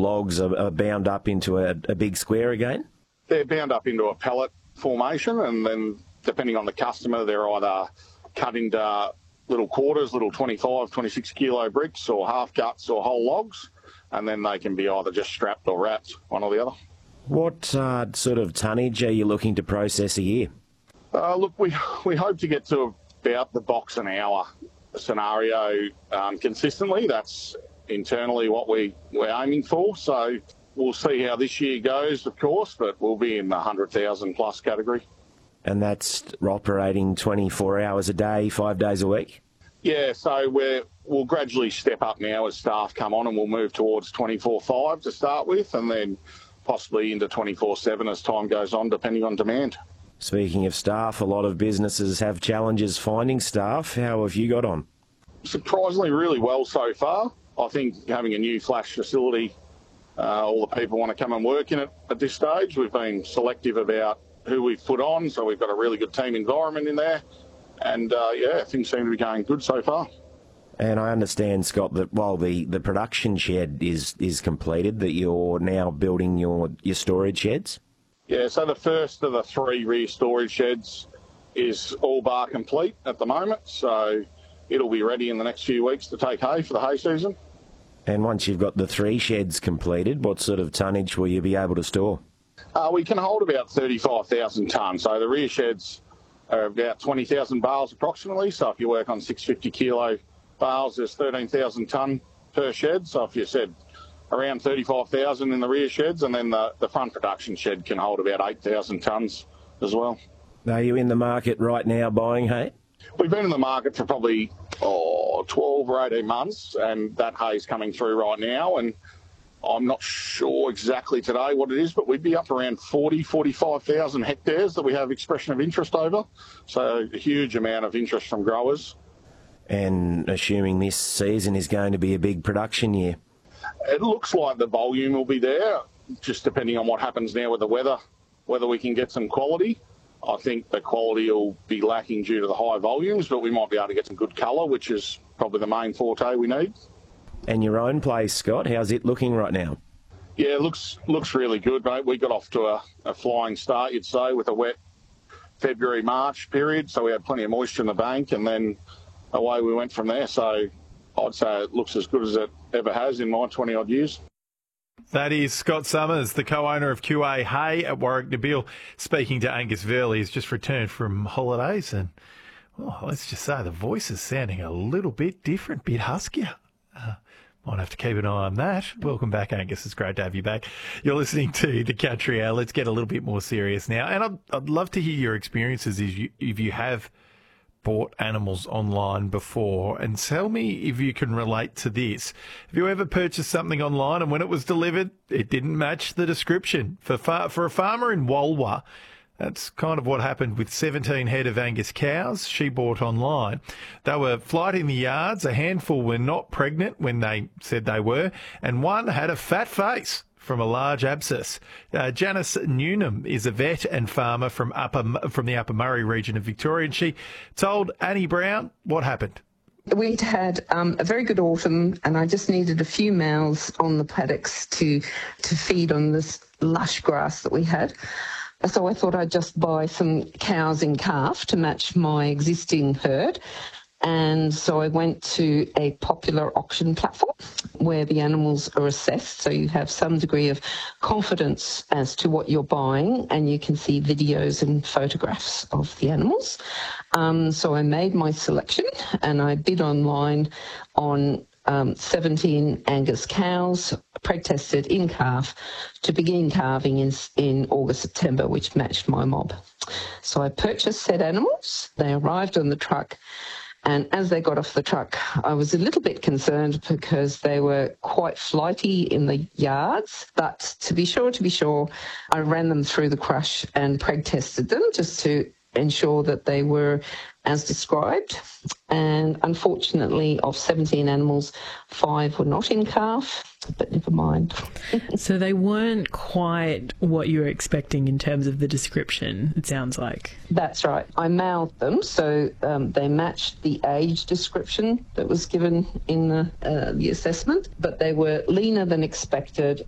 logs are bound up into a big square again? They're bound up into a pallet formation, and then depending on the customer, they're either cut into little quarters, little 25, 26 kilo bricks, or half cuts or whole logs, and then they can be either just strapped or wrapped, one or the other. What sort of tonnage are you looking to process a year? Look, we hope to get to about the box an hour scenario consistently. That's internally what we're aiming for. So we'll see how this year goes, of course, but we'll be in the 100,000 plus category. And that's operating 24 hours a day, 5 days a week? Yeah, so we'll gradually step up now as staff come on, and we'll move towards 24/5 to start with, and then possibly into 24/7 as time goes on, depending on demand. Speaking of staff, a lot of businesses have challenges finding staff. How have you got on? Surprisingly, really well so far. I think having a new flash facility, all the people want to come and work in it at this stage. We've been selective about who we've put on, so we've got a really good team environment in there. And, things seem to be going good so far. And I understand, Scott, that while the production shed is completed, that you're now building your storage sheds? Yeah, so the first of the 3 rear storage sheds is all bar complete at the moment, so it'll be ready in the next few weeks to take hay for the hay season. And once you've got the 3 sheds completed, what sort of tonnage will you be able to store? We can hold about 35,000 tonnes. So the rear sheds are about 20,000 bales approximately. So if you work on 650 kilo bales, there's 13,000 tonne per shed. So if you said around 35,000 in the rear sheds, and then the front production shed can hold about 8,000 tonnes as well. Are you in the market right now buying hay? We've been in the market for probably 12 or 18 months, and that hay's coming through right now. And I'm not sure exactly today what it is, but we'd be up around 45,000 hectares that we have expression of interest over. So a huge amount of interest from growers. And assuming this season is going to be a big production year? It looks like the volume will be there, just depending on what happens now with the weather, whether we can get some quality. I think the quality will be lacking due to the high volumes, but we might be able to get some good colour, which is probably the main forte we need. And your own place, Scott, how's it looking right now? Yeah, it looks really good, mate. We got off to a flying start, you'd say, with a wet February, March period, so we had plenty of moisture in the bank, and then away we went from there. So I'd say it looks as good as it ever has in my 20-odd years. That is Scott Summers, the co-owner of QA Hay at Warwick Nabil, speaking to Angus Verley. He's just returned from holidays, and let's just say the voice is sounding a little bit different, bit huskier. Might have to keep an eye on that. Welcome back, Angus. It's great to have you back. You're listening to The Country Hour. Let's get a little bit more serious now. And I'd love to hear your experiences if you have bought animals online before, and tell me if you can relate to this. Have you ever purchased something online and when it was delivered, it didn't match the description? For a farmer in Walwa, that's kind of what happened with 17 head of Angus cows she bought online. They were flight in the yards. A handful were not pregnant when they said they were, and one had a fat face from a large abscess. Janice Newnham is a vet and farmer from the Upper Murray region of Victoria, and she told Annie Brown what happened. We'd had a very good autumn, and I just needed a few mouths on the paddocks to feed on this lush grass that we had. So I thought I'd just buy some cows in calf to match my existing herd. And so I went to a popular auction platform where the animals are assessed, so you have some degree of confidence as to what you're buying, and you can see videos and photographs of the animals. So I made my selection, and I bid online on 17 Angus cows, preg-tested in calf, to begin calving in August, September, which matched my mob. So I purchased said animals. They arrived on the truck. And as they got off the truck, I was a little bit concerned because they were quite flighty in the yards. But to be sure, I ran them through the crush and preg tested them just to ensure that they were as described. And unfortunately, of 17 animals, 5 were not in calf, but never mind. So they weren't quite what you were expecting in terms of the description, it sounds like. That's right. I mouthed them, so they matched the age description that was given in the assessment, but they were leaner than expected,